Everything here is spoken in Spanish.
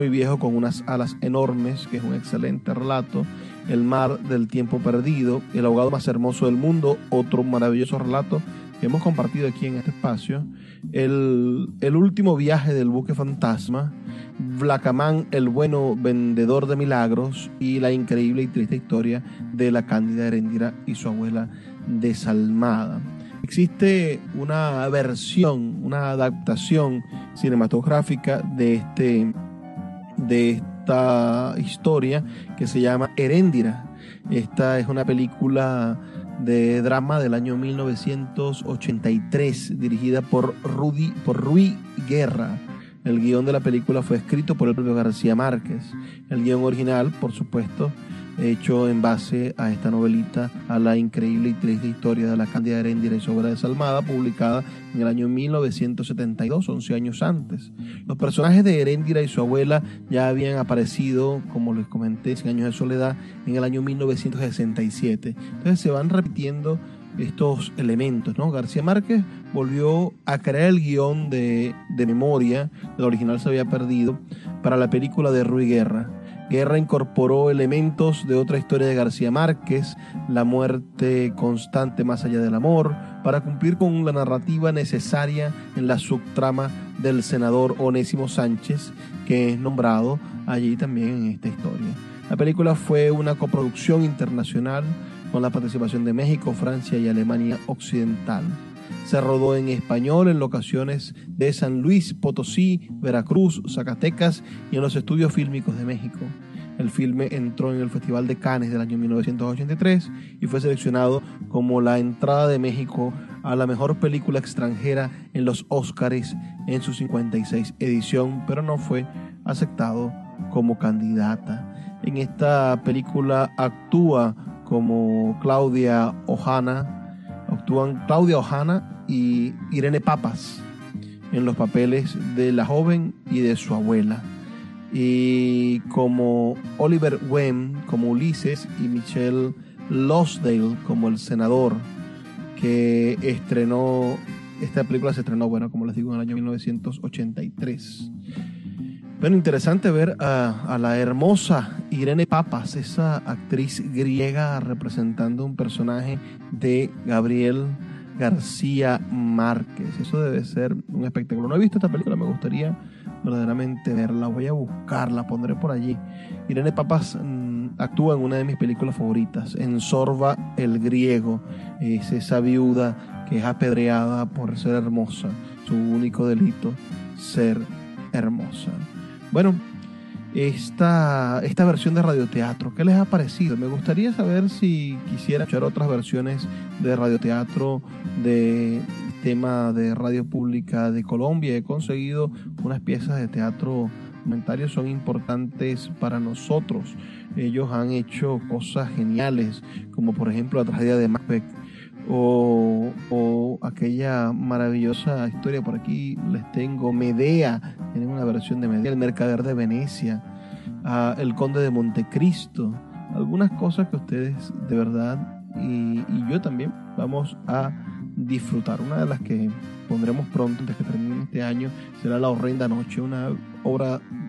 muy viejo con unas alas enormes, que es un excelente relato. El mar del tiempo perdido, El ahogado más hermoso del mundo, otro maravilloso relato que hemos compartido aquí en este espacio. El último viaje del buque fantasma, Vlacamán, el bueno vendedor de milagros, y la increíble y triste historia de la cándida Heréndira y su abuela desalmada. Existe una versión, una adaptación cinematográfica de esta historia que se llama Heréndira. Esta es una película de drama del año 1983 dirigida por Ruy Guerra. El guión de la película fue escrito por el propio García Márquez. El guión original, por supuesto, hecho en base a esta novelita, a la increíble y triste historia de la cándida Heréndira y su abuela desalmada, publicada en el año 1972, 11 años antes. Los personajes de Heréndira y su abuela ya habían aparecido, como les comenté, 100 años de soledad, en el año 1967. Entonces se van repitiendo estos elementos, ¿no? García Márquez volvió a crear el guión de memoria, el original se había perdido, para la película de Ruy Guerra. Guerra incorporó elementos de otra historia de García Márquez, La muerte constante más allá del amor, para cumplir con la narrativa necesaria en la subtrama del senador Onésimo Sánchez, que es nombrado allí también en esta historia. La película fue una coproducción internacional con la participación de México, Francia y Alemania Occidental. Se rodó en español en locaciones de San Luis Potosí, Veracruz, Zacatecas y en los estudios fílmicos de México. El filme entró en el Festival de Cannes del año 1983 y fue seleccionado como la entrada de México a la mejor película extranjera en los Óscares en su 56 edición, pero no fue aceptado como candidata. En esta película actúan Claudia Ojana y Irene Papas en los papeles de la joven y de su abuela, y como Oliver Wem como Ulises y Michelle Lonsdale como el senador, que esta película se estrenó, como les digo, en el año 1983. Bueno, interesante ver a la hermosa Irene Papas, esa actriz griega representando un personaje de Gabriel García Márquez. Eso debe ser un espectáculo. No he visto esta película, me gustaría verdaderamente verla. Voy a buscarla, pondré por allí. Irene Papas actúa en una de mis películas favoritas, en Sorba el griego. Es esa viuda que es apedreada por ser hermosa. Su único delito, ser hermosa. Bueno, esta versión de radioteatro, ¿qué les ha parecido? Me gustaría saber si quisiera escuchar otras versiones de radioteatro de tema de radio pública de Colombia. He conseguido unas piezas de teatro documentarios, son importantes para nosotros. Ellos han hecho cosas geniales, como por ejemplo la tragedia de Macbeth, o aquella maravillosa historia, por aquí les tengo, Medea, tienen una versión de Medea, El mercader de Venecia, El conde de Montecristo, algunas cosas que ustedes de verdad y yo también vamos a disfrutar. Una de las que pondremos pronto, antes que termine este año, será La horrenda noche, una obra